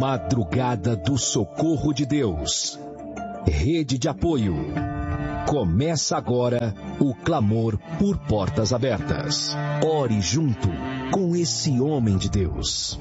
Madrugada do Socorro de Deus. Rede de apoio. Começa agora o clamor por portas abertas. Ore junto com esse homem de Deus.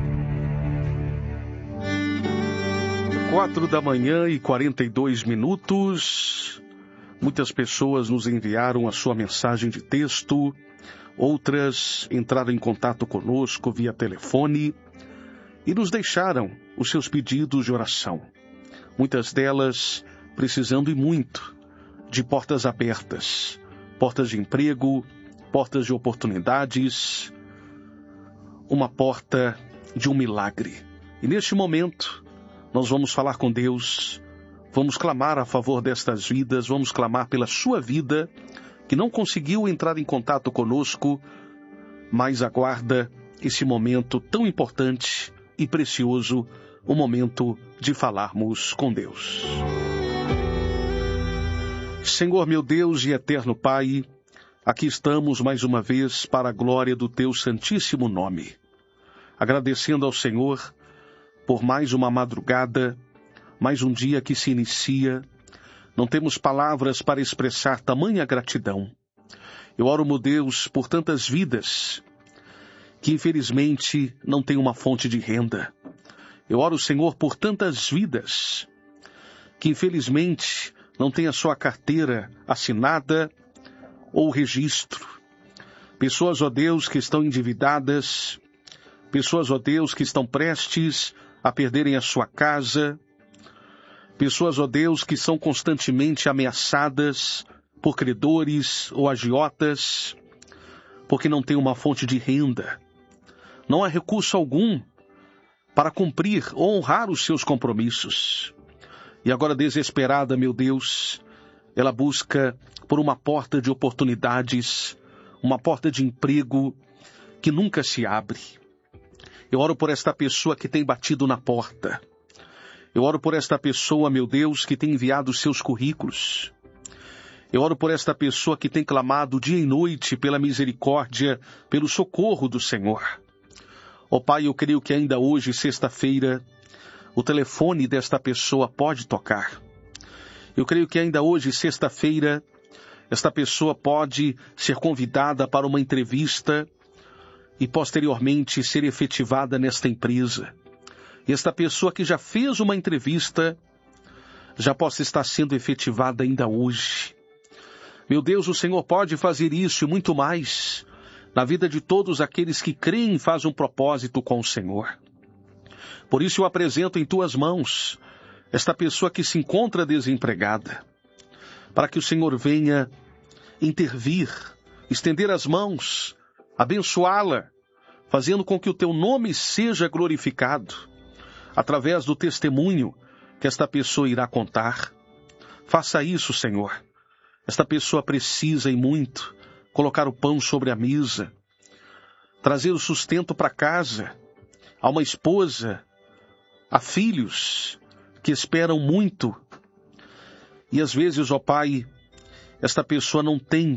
4h42. Muitas pessoas nos enviaram a sua mensagem de texto. Outras entraram em contato conosco via telefone e nos deixaram os seus pedidos de oração. Muitas delas precisando e muito de portas abertas, portas de emprego, portas de oportunidades, uma porta de um milagre. E neste momento, nós vamos falar com Deus, vamos clamar a favor destas vidas, vamos clamar pela sua vida, que não conseguiu entrar em contato conosco, mas aguarda esse momento tão importante e precioso, o momento de falarmos com Deus. Senhor meu Deus e eterno Pai, aqui estamos mais uma vez para a glória do Teu santíssimo nome, agradecendo ao Senhor por mais uma madrugada, mais um dia que se inicia. Não temos palavras para expressar tamanha gratidão. Eu oro, meu Deus, por tantas vidas que infelizmente não têm uma fonte de renda. Eu oro, Senhor, por tantas vidas que infelizmente não têm a sua carteira assinada ou registro. Pessoas, ó Deus, que estão endividadas, pessoas, ó Deus, que estão prestes a perderem a sua casa, pessoas, ó Deus, que são constantemente ameaçadas por credores ou agiotas, porque não têm uma fonte de renda. Não há recurso algum para cumprir ou honrar os seus compromissos. E agora, desesperada, meu Deus, ela busca por uma porta de oportunidades, uma porta de emprego que nunca se abre. Eu oro por esta pessoa que tem batido na porta. Eu oro por esta pessoa, meu Deus, que tem enviado os seus currículos. Eu oro por esta pessoa que tem clamado dia e noite pela misericórdia, pelo socorro do Senhor. Ó Pai, eu creio que ainda hoje, sexta-feira, o telefone desta pessoa pode tocar. Eu creio que ainda hoje, sexta-feira, esta pessoa pode ser convidada para uma entrevista e posteriormente ser efetivada nesta empresa. Esta pessoa que já fez uma entrevista já possa estar sendo efetivada ainda hoje. Meu Deus, o Senhor pode fazer isso e muito mais na vida de todos aqueles que creem e fazem um propósito com o Senhor. Por isso eu apresento em Tuas mãos esta pessoa que se encontra desempregada, para que o Senhor venha intervir, estender as mãos, abençoá-la, fazendo com que o Teu nome seja glorificado, através do testemunho que esta pessoa irá contar. Faça isso, Senhor. Esta pessoa precisa e muito colocar o pão sobre a mesa, trazer o sustento para casa. Há uma esposa, há filhos que esperam muito. E às vezes, ó Pai, esta pessoa não tem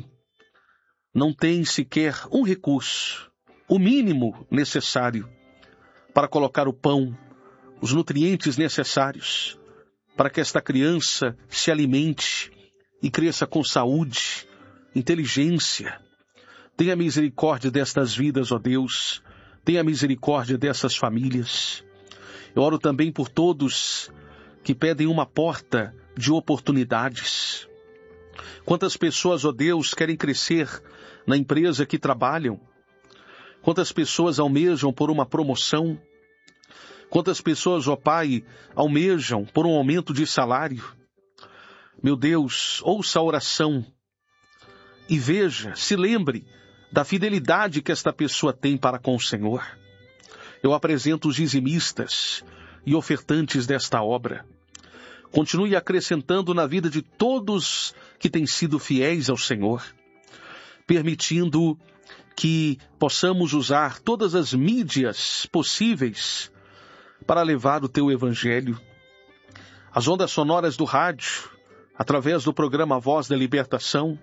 sequer um recurso, o mínimo necessário para colocar o pão, os nutrientes necessários para que esta criança se alimente e cresça com saúde, inteligência. Tenha misericórdia destas vidas, ó Deus. Tenha misericórdia dessas famílias. Eu oro também por todos que pedem uma porta de oportunidades. Quantas pessoas, ó Deus, querem crescer na empresa que trabalham? Quantas pessoas almejam por uma promoção? Quantas pessoas, ó Pai, almejam por um aumento de salário? Meu Deus, ouça a oração e veja, se lembre da fidelidade que esta pessoa tem para com o Senhor. Eu apresento os dizimistas e ofertantes desta obra. Continue acrescentando na vida de todos que têm sido fiéis ao Senhor, permitindo que possamos usar todas as mídias possíveis para levar o Teu Evangelho. As ondas sonoras do rádio, através do programa Voz da Libertação,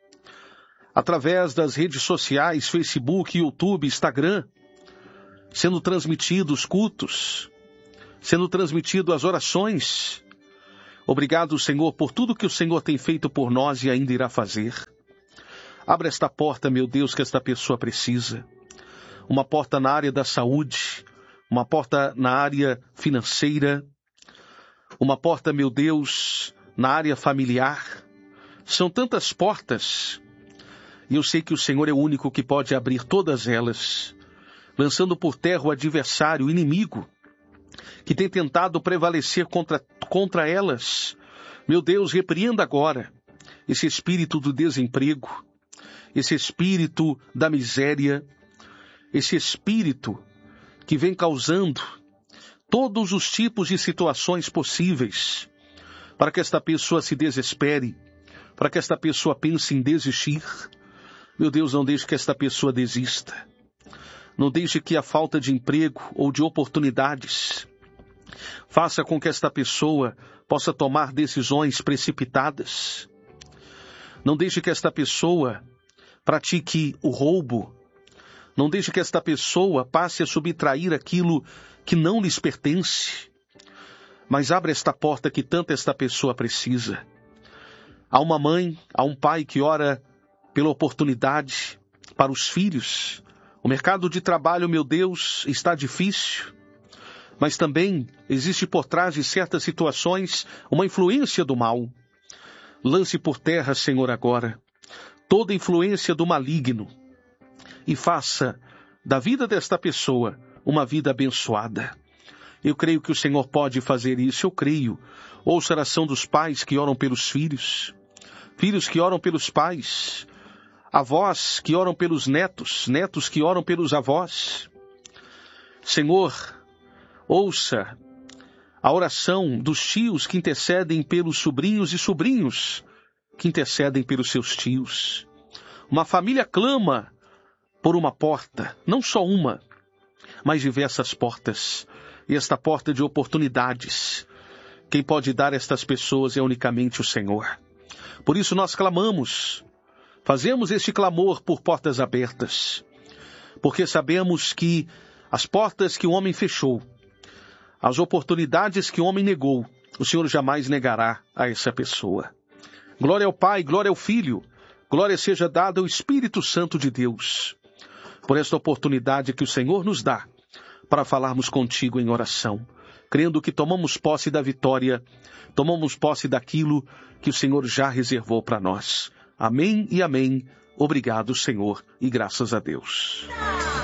através das redes sociais, Facebook, YouTube, Instagram, sendo transmitidos cultos, sendo transmitido as orações. Obrigado, Senhor, por tudo que o Senhor tem feito por nós e ainda irá fazer. Abra esta porta, meu Deus, que esta pessoa precisa. Uma porta na área da saúde, uma porta na área financeira, uma porta, meu Deus, na área familiar. São tantas portas, e eu sei que o Senhor é o único que pode abrir todas elas, lançando por terra o adversário, o inimigo, que tem tentado prevalecer contra elas. Meu Deus, repreenda agora esse espírito do desemprego, esse espírito da miséria, esse espírito que vem causando todos os tipos de situações possíveis para que esta pessoa se desespere, para que esta pessoa pense em desistir. Meu Deus, não deixe que esta pessoa desista. Não deixe que a falta de emprego ou de oportunidades faça com que esta pessoa possa tomar decisões precipitadas. Não deixe que esta pessoa pratique o roubo. Não deixe que esta pessoa passe a subtrair aquilo que não lhes pertence. Mas abra esta porta que tanto esta pessoa precisa. Há uma mãe, há um pai que ora pela oportunidade para os filhos. O mercado de trabalho, meu Deus, está difícil. Mas também existe por trás de certas situações uma influência do mal. Lance por terra, Senhor, agora toda influência do maligno e faça da vida desta pessoa uma vida abençoada. Eu creio que o Senhor pode fazer isso, eu creio. Ouça a oração dos pais que oram pelos filhos, filhos que oram pelos pais, avós que oram pelos netos, netos que oram pelos avós. Senhor, ouça a oração dos tios que intercedem pelos sobrinhos e sobrinhos que intercedem pelos seus tios. Uma família clama por uma porta, não só uma, mas diversas portas. E esta porta de oportunidades, quem pode dar a estas pessoas é unicamente o Senhor. Por isso nós clamamos, fazemos este clamor por portas abertas, porque sabemos que as portas que o homem fechou, as oportunidades que o homem negou, o Senhor jamais negará a essa pessoa. Glória ao Pai, glória ao Filho, glória seja dada ao Espírito Santo de Deus, por esta oportunidade que o Senhor nos dá para falarmos contigo em oração, crendo que tomamos posse da vitória, tomamos posse daquilo que o Senhor já reservou para nós. Amém e amém. Obrigado, Senhor, e graças a Deus.